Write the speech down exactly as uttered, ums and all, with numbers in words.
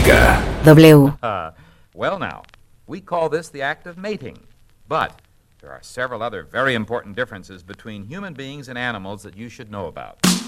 Clásica. W. Uh, well, now, we call this the act of mating. But there are several other very important differences between human beings and animals that you should know about.